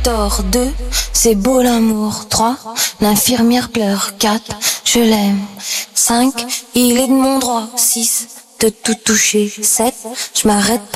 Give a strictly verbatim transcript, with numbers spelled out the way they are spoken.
tort. Deux, c'est beau l'amour. Trois, l'infirmière pleure. Quatre, je l'aime. Cinq, il est de mon droit. Six, de tout toucher. Sept, je m'arrête pas.